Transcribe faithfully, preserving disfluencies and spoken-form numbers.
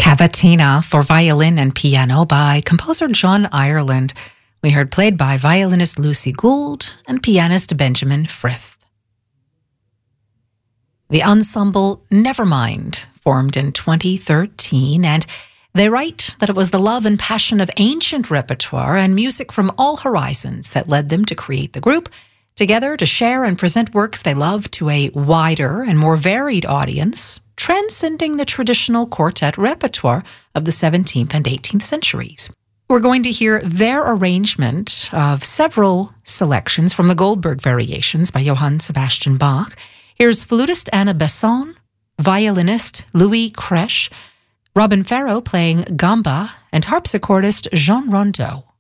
Cavatina for violin and piano by composer John Ireland. We heard played by violinist Lucy Gould and pianist Benjamin Frith. The ensemble Nevermind formed in twenty thirteen, and they write that it was the love and passion of ancient repertoire and music from all horizons that led them to create the group, together to share and present works they love to a wider and more varied audience, transcending the traditional quartet repertoire of the seventeenth and eighteenth centuries. We're going to hear their arrangement of several selections from the Goldberg Variations by Johann Sebastian Bach. Here's flutist Anna Besson, violinist Louis Kresch, Robin Farrow playing gamba, and harpsichordist Jean Rondeau.